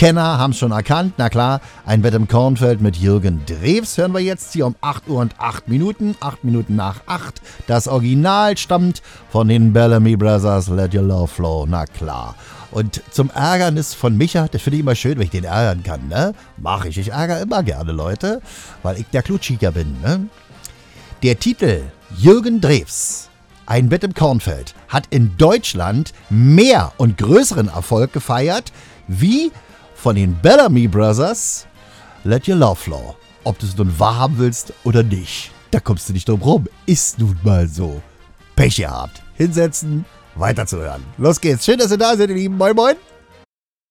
Kenner haben es schon erkannt. Na klar, ein Bett im Kornfeld mit Jürgen Drews hören wir jetzt hier um 8 Uhr und 8 Minuten. 8 Minuten nach 8. Das Original stammt von den Bellamy Brothers, Let Your Love Flow. Na klar. Und zum Ärgernis von Micha, das finde ich immer schön, wenn ich den ärgern kann, ne? Mach ich. Ich ärgere immer gerne Leute, weil ich der Klutschiker bin, ne? Der Titel Jürgen Drews, Ein Bett im Kornfeld, hat in Deutschland mehr und größeren Erfolg gefeiert, wie von den Bellamy Brothers Let Your Love Flow. Ob du es nun wahrhaben willst oder nicht, da kommst du nicht drum rum. Ist nun mal so. Pech gehabt. Hinsetzen, weiterzuhören. Los geht's. Schön, dass ihr da seid, ihr Lieben. Moin, moin.